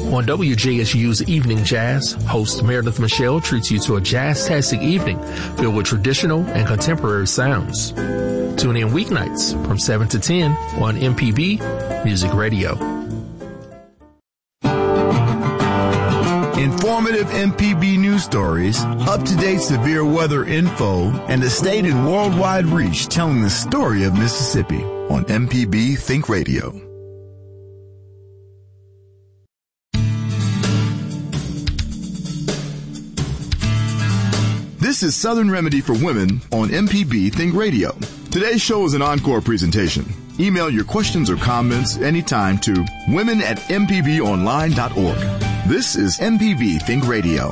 On WJSU's Evening Jazz, host Meredith Michelle treats you to a jazz-tastic evening filled with traditional and contemporary sounds. Tune in weeknights from 7 to 10 on MPB Music Radio. Informative MPB news stories, up-to-date severe weather info, and the state and worldwide reach telling the story of Mississippi on MPB Think Radio. This is Southern Remedy for Women on MPB Think Radio. Today's show is an encore presentation. Email your questions or comments anytime to women@mpbonline.org. This is MPB Think Radio.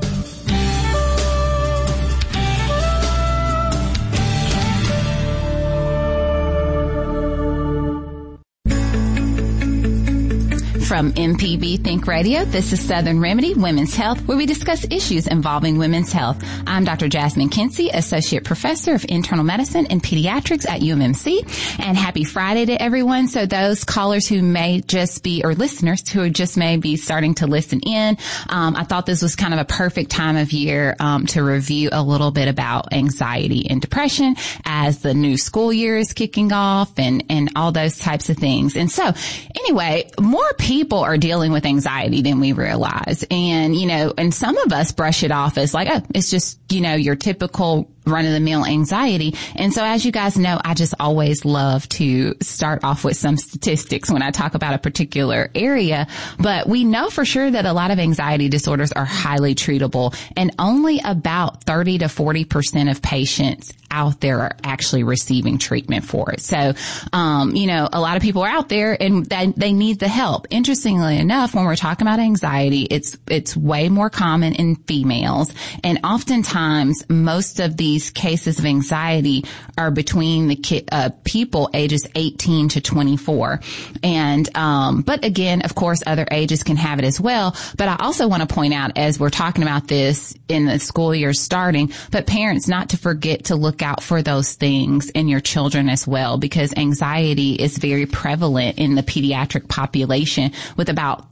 From MPB Think Radio, this is Southern Remedy, Women's Health, where we discuss issues involving women's health. I'm Dr. Jasmine Kinsey, Associate Professor of Internal Medicine and Pediatrics at UMMC. And happy Friday to everyone. So those callers who may just be, or listeners who just may be starting to listen in, I thought this was kind of a perfect time of year to review a little bit about anxiety and depression as the new school year is kicking off and all those types of things. And so anyway, more people are dealing with anxiety than we realize. And, and some of us brush it off as like, oh, it's just, your typical run-of-the-mill anxiety. And so as you guys know, I just always love to start off with some statistics when I talk about a particular area. But we know for sure that a lot of anxiety disorders are highly treatable, and only about 30 to 40% of patients out there are actually receiving treatment for it. So, a lot of people are out there and they need the help. Interestingly enough, when we're talking about anxiety, it's way more common in females. And oftentimes, most of these cases of anxiety are between the people ages 18 to 24. And, but again, of course, other ages can have it as well. But I also want to point out, as we're talking about this in the school year starting, but parents not to forget to look out for those things in your children as well, because anxiety is very prevalent in the pediatric population, with about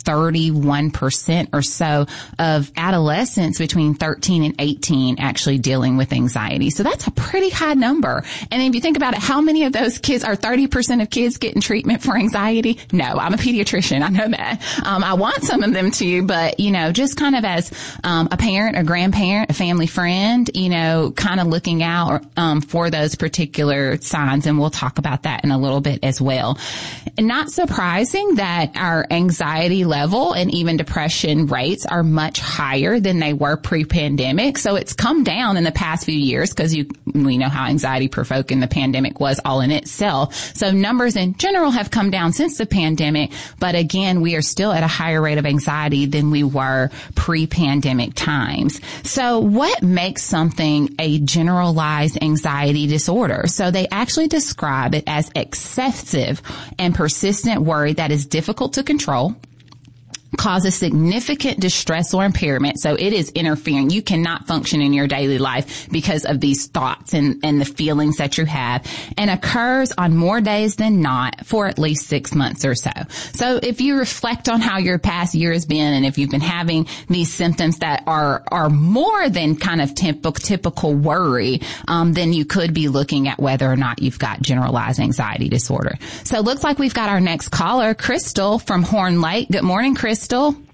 31% or so of adolescents between 13 and 18 actually dealing with anxiety. So that's a pretty high number. And if you think about it, how many of those kids are 30% of kids getting treatment for anxiety? No, I'm a pediatrician. I know that. I want some of them to, but, just kind of as a parent, a grandparent, a family friend, kind of looking out for those particular signs. And we'll talk about that in a little bit as well. And not surprising that our anxiety level and even depression rates are much higher than they were pre-pandemic. So it's come down in the past few years, because we know how anxiety provoking the pandemic was all in itself. So numbers in general have come down since the pandemic, but again, we are still at a higher rate of anxiety than we were pre-pandemic times. So what makes something a generalized anxiety disorder? So they actually describe it as excessive and persistent worry that is difficult to control, causes significant distress or impairment. So it is interfering. You cannot function in your daily life because of these thoughts and the feelings that you have, and occurs on more days than not for at least 6 months or so. So if you reflect on how your past year has been, and if you've been having these symptoms that are more than kind of typical worry, then you could be looking at whether or not you've got generalized anxiety disorder. So it looks like we've got our next caller, Crystal from Horn Lake. Good morning, Crystal.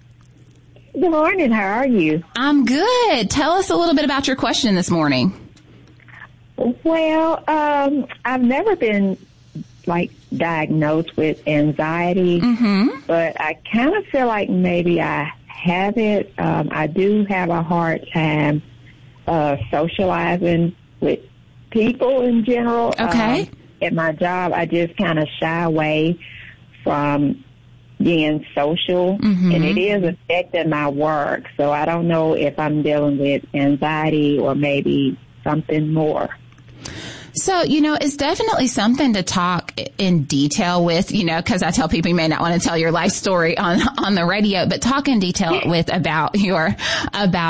Good morning. How are you? I'm good. Tell us a little bit about your question this morning. Well, I've never been diagnosed with anxiety, but I kind of feel like maybe I have it. I do have a hard time socializing with people in general. Okay. At my job, I just kind of shy away from being social, and it is affecting my work. So I don't know if I'm dealing with anxiety or maybe something more. So, it's definitely something to talk in detail with, because I tell people you may not want to tell your life story on the radio, but talk in detail with about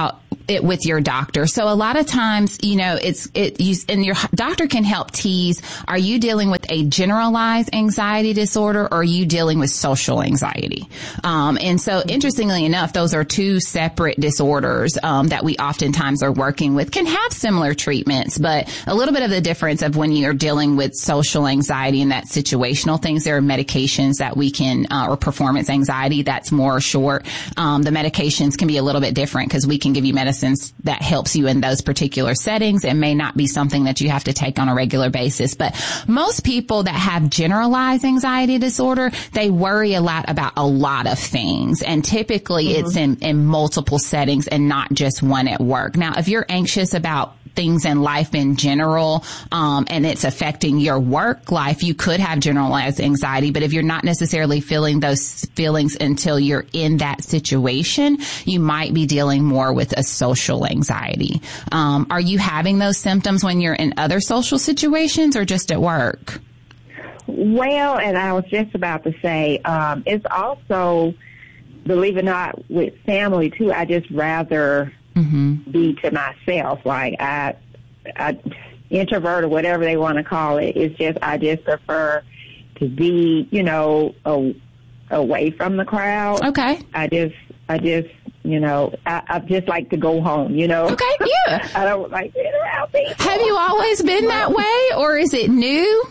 it with your doctor. So a lot of times, you know, and your doctor can help tease, are you dealing with a generalized anxiety disorder or are you dealing with social anxiety? And so interestingly enough, those are two separate disorders, that we oftentimes are working with, can have similar treatments, but a little bit of the difference of when you're dealing with social anxiety and that situational things, there are medications that we can, or performance anxiety that's more short. The medications can be a little bit different because we can give you medicines that helps you in those particular settings. It may not be something that you have to take on a regular basis, but most people that have generalized anxiety disorder, they worry a lot about a lot of things. And typically it's in multiple settings and not just one at work. Now, if you're anxious about things in life in general, and it's affecting your work life, you could have generalized anxiety. But if you're not necessarily feeling those feelings until you're in that situation, you might be dealing more with a social anxiety. Are you having those symptoms when you're in other social situations or just at work? Well, and I was just about to say, it's also, believe it or not, with family too, I just rather be to myself. Like I introvert or whatever they want to call it. It's just, I just prefer to be, you know, away from the crowd. Okay. I just, you know, I just like to go home, you know. Okay, yeah. I don't like being around people. Have you always been that way or is it new?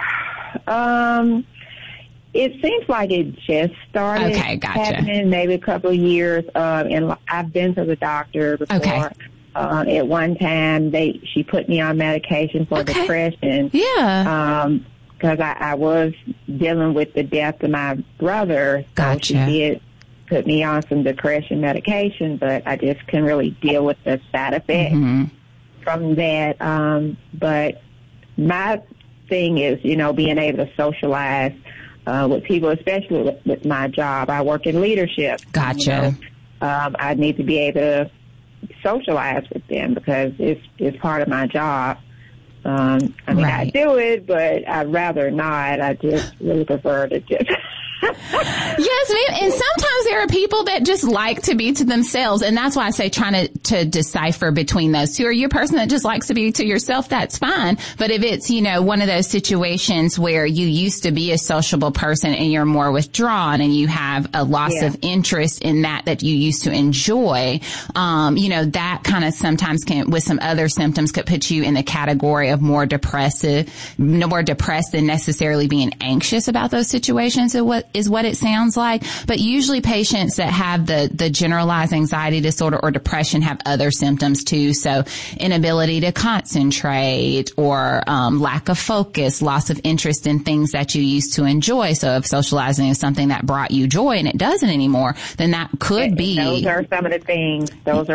It seems like it just started happening maybe a couple of years. And I've been to the doctor before. Okay. At one time, she put me on medication for depression. Yeah. Because I was dealing with the death of my brother. Gotcha. So she did put me on some depression medication, but I just couldn't really deal with the side effects from that. But my thing is, you know, being able to socialize with people, especially with my job. I work in leadership. Gotcha. You know, I need to be able to socialize with them because it's part of my job. I mean, I do it, but I'd rather not. I just really prefer to just... Yes, ma'am. And sometimes there are people that just like to be to themselves. And that's why I say trying to decipher between those two. Are you a person that just likes to be to yourself? That's fine. But if it's, you know, one of those situations where you used to be a sociable person and you're more withdrawn and you have a loss of interest in that you used to enjoy, you know, that kind of sometimes can, with some other symptoms, could put you in the category of more depressed than necessarily being anxious about those situations. So what it sounds like. But usually patients that have the generalized anxiety disorder or depression have other symptoms too. So inability to concentrate or lack of focus, loss of interest in things that you used to enjoy. So if socializing is something that brought you joy and it doesn't anymore, then that could be. Those are some of the things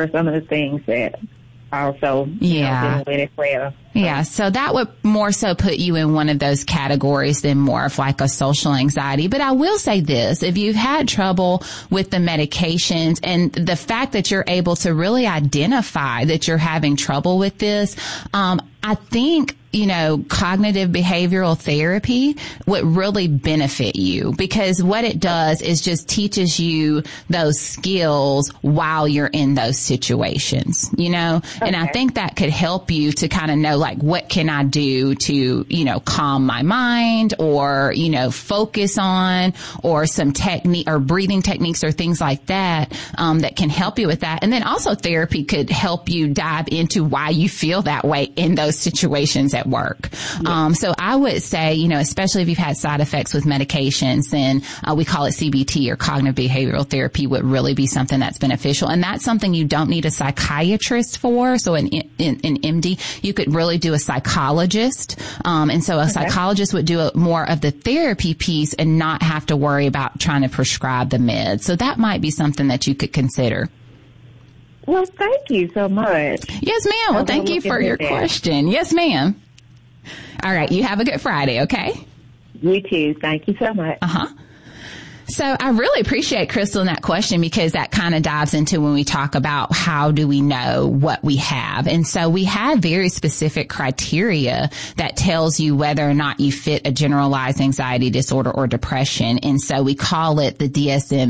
that also, dealing with it well. Yeah, so that would more so put you in one of those categories than more of like a social anxiety. But I will say this, if you've had trouble with the medications and the fact that you're able to really identify that you're having trouble with this, I think, you know, cognitive behavioral therapy would really benefit you because what it does is just teaches you those skills while you're in those situations, you know, and I think that could help you to kind of know, like, what can I do to, you know, calm my mind or, you know, focus on or some technique or breathing techniques or things like that, that can help you with that. And then also therapy could help you dive into why you feel that way in those situations at work. So I would say, you know, especially if you've had side effects with medications, then we call it CBT or cognitive behavioral therapy would really be something that's beneficial. And that's something you don't need a psychiatrist for. So in MD, you could really do a psychologist. And so a psychologist would do more of the therapy piece and not have to worry about trying to prescribe the meds. So that might be something that you could consider. Well, thank you so much. Yes, ma'am. Well, thank you for your question. Yes, ma'am. All right. You have a good Friday, okay? You too. Thank you so much. So I really appreciate Crystal in that question because that kind of dives into when we talk about how do we know what we have. And so we have very specific criteria that tells you whether or not you fit a generalized anxiety disorder or depression. And so we call it the DSM-5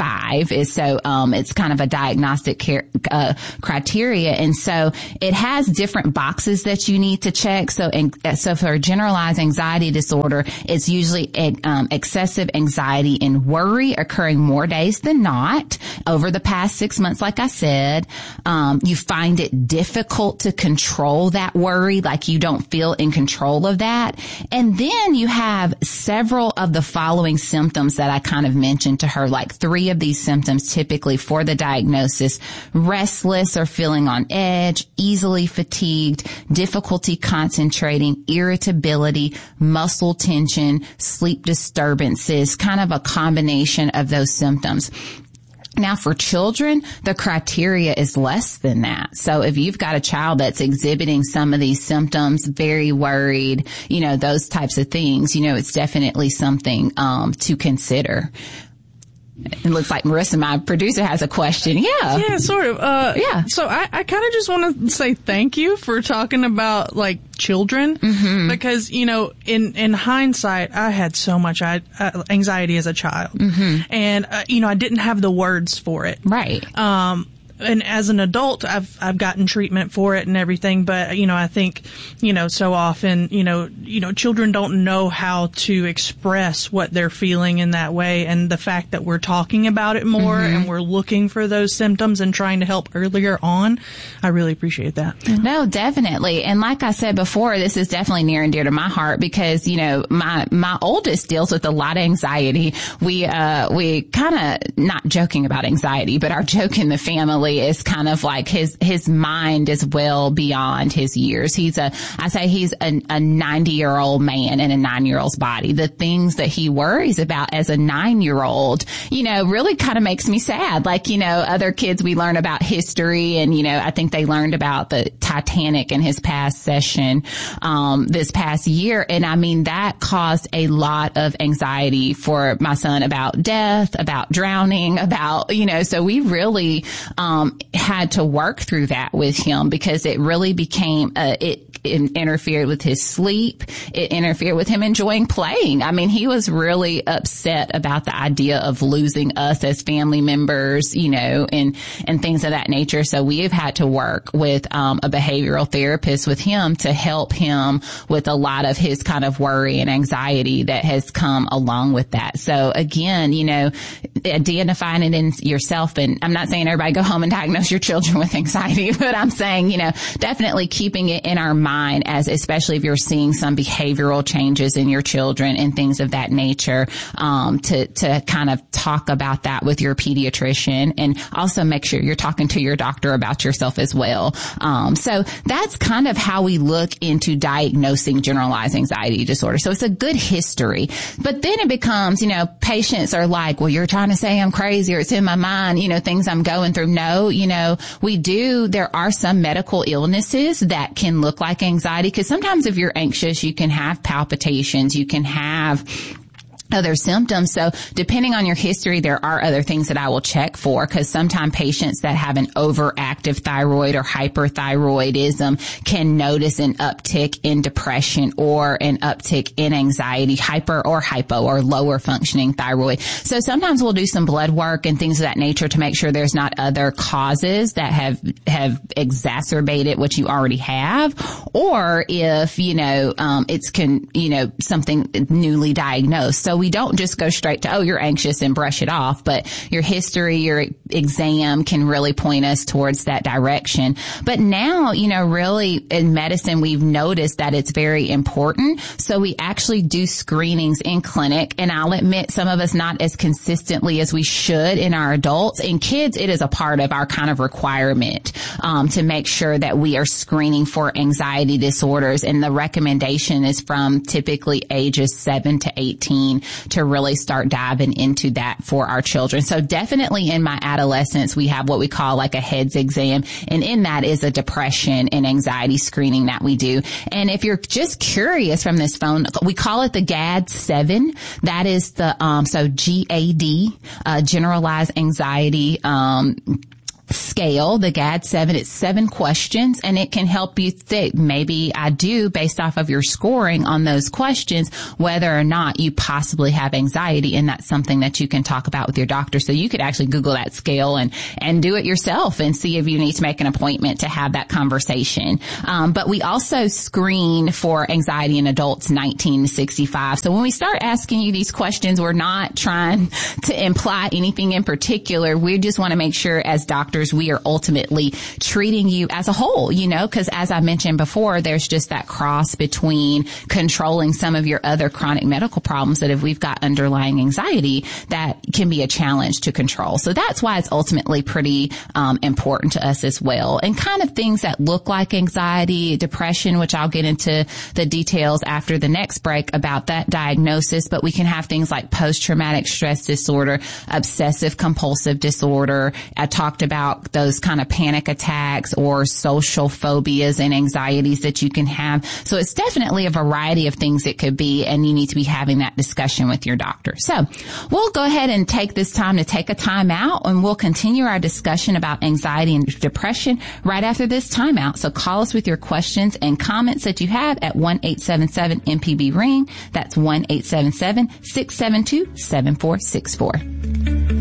5 is so, it's kind of a diagnostic criteria. And so it has different boxes that you need to check. So for generalized anxiety disorder, it's usually excessive anxiety and worry occurring more days than not over the past 6 months. Like I said, you find it difficult to control that worry, like you don't feel in control of that. And then you have several of the following symptoms that I kind of mentioned to her, like 3 of these symptoms typically for the diagnosis: restless or feeling on edge, easily fatigued, difficulty concentrating, irritability, muscle tension, sleep disturbances, kind of a combination of those symptoms. Now, for children, the criteria is less than that. So if you've got a child that's exhibiting some of these symptoms, very worried, those types of things, it's definitely something to consider. It looks like Marissa, my producer, has a question. Yeah, sort of. Yeah. So I kind of just want to say thank you for talking about children, because in hindsight, I had so much anxiety as a child, and I didn't have the words for it. Right. And as an adult, I've gotten treatment for it and everything, but I think so often children don't know how to express what they're feeling in that way, and the fact that we're talking about it more and we're looking for those symptoms and trying to help earlier on, I really appreciate that. No, definitely. And like I said before, this is definitely near and dear to my heart because my oldest deals with a lot of anxiety. We kind of, not joking about anxiety, but our joke in the family is kind of like his mind is well beyond his years. He's a 90-year-old man in a 9-year-old's body. The things that he worries about as a 9-year-old, really kind of makes me sad. Other kids, we learn about history and, I think they learned about the Titanic in his past session, this past year. And I mean, that caused a lot of anxiety for my son about death, about drowning, about, so we really, had to work through that with him because it really became, it interfered with his sleep. It interfered with him enjoying playing. I mean, he was really upset about the idea of losing us as family members, and things of that nature. So we have had to work with, a behavioral therapist with him to help him with a lot of his kind of worry and anxiety that has come along with that. So again, identifying it in yourself, and I'm not saying everybody go home and diagnose your children with anxiety, but I'm saying, definitely keeping it in our mind as, especially if you're seeing some behavioral changes in your children and things of that nature, to kind of talk about that with your pediatrician and also make sure you're talking to your doctor about yourself as well. So that's kind of how we look into diagnosing generalized anxiety disorder. So it's a good history, but then it becomes, patients are like, well, you're trying to say I'm crazy or it's in my mind, things I'm going through. No, there are some medical illnesses that can look like anxiety, because sometimes if you're anxious, you can have palpitations, you can have other symptoms. So depending on your history, there are other things that I will check for, because sometimes patients that have an overactive thyroid or hyperthyroidism can notice an uptick in depression or an uptick in anxiety, hyper or hypo or lower functioning thyroid. So sometimes we'll do some blood work and things of that nature to make sure there's not other causes that have exacerbated what you already have, or if, it's something newly diagnosed. So we don't just go straight to, oh, you're anxious and brush it off, but your history, your exam can really point us towards that direction. But now, really in medicine, we've noticed that it's very important. So we actually do screenings in clinic, and I'll admit some of us not as consistently as we should in our adults. In kids, it is a part of our kind of requirement, to make sure that we are screening for anxiety disorders. And the recommendation is from typically ages 7 to 18 to really start diving into that for our children. So definitely in my adolescence, we have what we call like a HEDS exam. And in that is a depression and anxiety screening that we do. And if you're just curious from this phone, we call it the GAD-7. That is the, so GAD, generalized anxiety, scale, the GAD-7. It's 7 questions, and it can help you think, maybe I do, based off of your scoring on those questions, whether or not you possibly have anxiety, and that's something that you can talk about with your doctor. So you could actually Google that scale and do it yourself and see if you need to make an appointment to have that conversation. But we also screen for anxiety in adults 19 to 65. So when we start asking you these questions, we're not trying to imply anything in particular. We just want to make sure as doctors we are ultimately treating you as a whole, because as I mentioned before, there's just that cross between controlling some of your other chronic medical problems that if we've got underlying anxiety, that can be a challenge to control. So that's why it's ultimately pretty important to us as well. And kind of things that look like anxiety, depression, which I'll get into the details after the next break about that diagnosis, but we can have things like post-traumatic stress disorder, obsessive compulsive disorder. I talked about those kind of panic attacks or social phobias and anxieties that you can have. So it's definitely a variety of things it could be, and you need to be having that discussion with your doctor. So we'll go ahead and take this time to take a time out, and we'll continue our discussion about anxiety and depression right after this timeout. So call us with your questions and comments that you have at 1-877-MPB-RING. That's 1-877-672-7464.